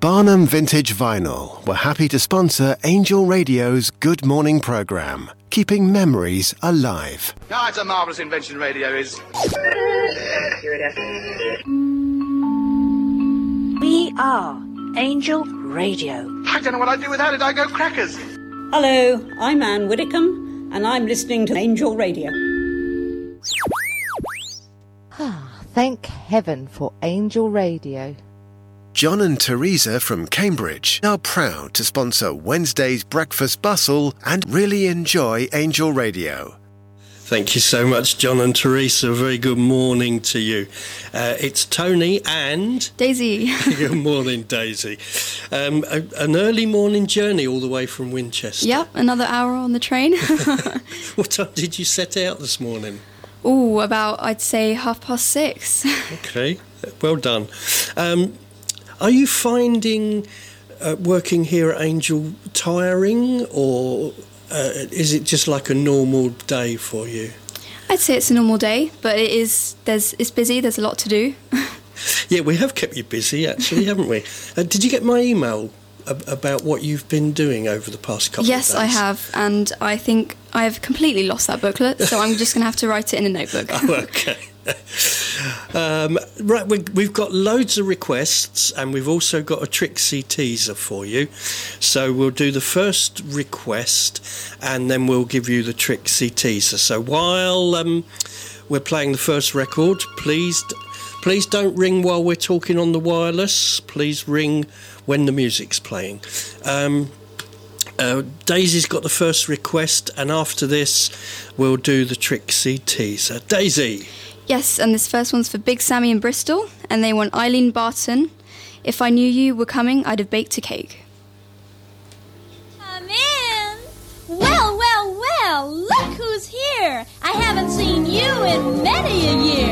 Barnum Vintage Vinyl were happy to sponsor Angel Radio's Good Morning programme, keeping memories alive. Oh, it's a marvellous invention, radio is. We are Angel Radio. I don't know what I'd do without it. I'd go crackers. Hello, I'm Anne Widdicombe, and I'm listening to Angel Radio. Thank heaven for Angel Radio. John and Teresa from Cambridge are proud to sponsor Wednesday's Breakfast Bustle and really enjoy Angel Radio. Thank you so much, John and Teresa. Very good morning to you. It's Tony and... Daisy. Good morning, Daisy. An early morning journey all the way from Winchester. Yep, another hour on the train. What time did you set out this morning? Oh, about, I'd say, 6:30. Okay, well done. Are you finding working here at Angel tiring, or is it just like a normal day for you? I'd say it's a normal day, but it's busy, there's a lot to do. Yeah, we have kept you busy, actually, haven't we? Did you get my email about what you've been doing over the past couple of days? Yes, I have, and I think I've completely lost that booklet, so I'm just going to have to write it in a notebook. Oh, okay. Right, we've got loads of requests, and we've also got a Trixie teaser for you. So we'll do the first request, and then we'll give you the Trixie teaser. So while we're playing the first record, please don't ring while we're talking on the wireless. Please ring when the music's playing. Daisy's got the first request, and after this we'll do the Trixie teaser. Daisy. Yes, and this first one's for Big Sammy in Bristol, and they want Eileen Barton. If I knew you were coming, I'd have baked a cake. Come in. Well, look who's here. I haven't seen you in many a year.